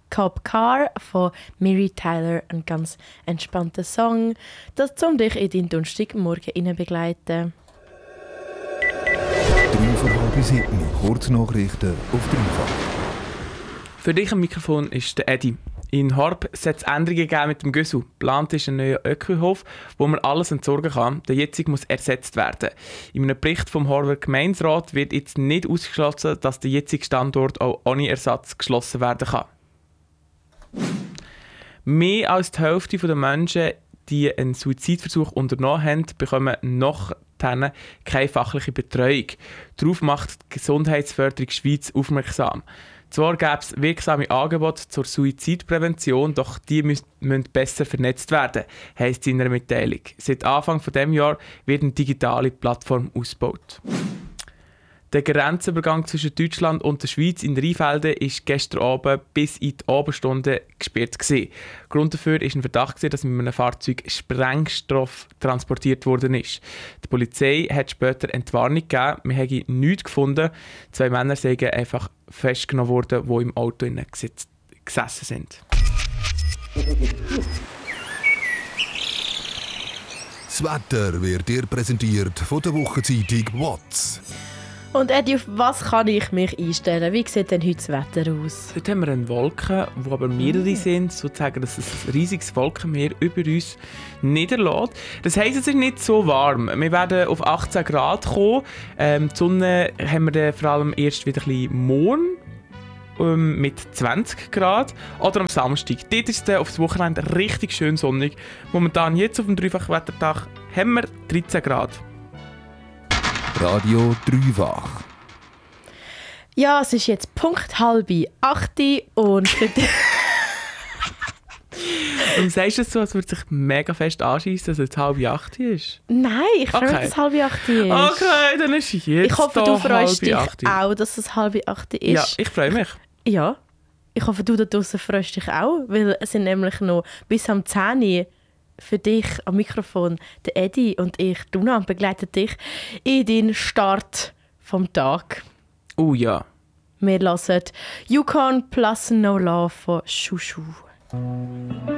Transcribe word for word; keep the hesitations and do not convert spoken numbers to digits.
Cop Car von Mary Tyler, ein ganz entspannter Song, das um dich in deinen Donnerstagmorgen begleiten. drei vor halb sieben, Kurznachrichten auf dreifach. Für dich am Mikrofon ist der Edi. In Horb soll es Änderungen geben mit dem Gössu. Geplant ist ein neuer Ökohof, wo man alles entsorgen kann. Der jetzige muss ersetzt werden. In einem Bericht vom Horber Gemeinderat wird jetzt nicht ausgeschlossen, dass der jetzige Standort auch ohne Ersatz geschlossen werden kann. Mehr als die Hälfte der Menschen, die einen Suizidversuch unternommen haben, bekommen noch keine fachliche Betreuung. Darauf macht die Gesundheitsförderung Schweiz aufmerksam. Zwar gäbe es wirksame Angebote zur Suizidprävention, doch die müssen, müssen besser vernetzt werden, heisst es in einer Mitteilung. Seit Anfang dieses Jahres wird eine digitale Plattform ausgebaut. Der Grenzübergang zwischen Deutschland und der Schweiz in Rheinfelden war gestern Abend bis in die Abendstunden gesperrt gewesen. Grund dafür war ein Verdacht gewesen, dass mit einem Fahrzeug Sprengstoff transportiert worden ist. Die Polizei hat später Entwarnung gegeben, wir haben nichts gefunden. Zwei Männer sind einfach festgenommen worden, die im Auto gesessen sind. Das Wetter wird dir präsentiert von der Wochenzeitung «Watz». Und Eddie, auf was kann ich mich einstellen? Wie sieht denn heute das Wetter aus? Heute haben wir eine Wolke, wo aber mehrere sind, sozusagen, dass ein riesiges Wolkenmeer über uns niederlässt. Das heisst, es ist nicht so warm. Wir werden auf achtzehn Grad kommen. Ähm, die Sonne haben wir dann vor allem erst wieder ein bisschen morgen ähm, mit zwanzig Grad. Oder am Samstag. Dort ist es auf das Wochenende richtig schön sonnig. Momentan jetzt auf dem Dreifachwettertag haben wir dreizehn Grad. Radio Dreifach. Ja, es ist jetzt Punkt halb acht und für dich... Und sagst du es so, als würde sich mega fest anschiessen, dass es halb acht ist? Nein, ich freue mich, Okay. dass es halb acht ist. Okay, dann ist es jetzt Ich hoffe, du freust dich acht. auch, dass es halb acht ist. Ja, ich freue mich. Ja, ich hoffe, du da draussen freust dich auch, weil es sind nämlich noch bis am zehn Uhr für dich am Mikrofon der Edi und ich, Duna, begleiten dich in den Start vom Tag. Oh ja. Wir hören Yukon plus No Love von Shushu.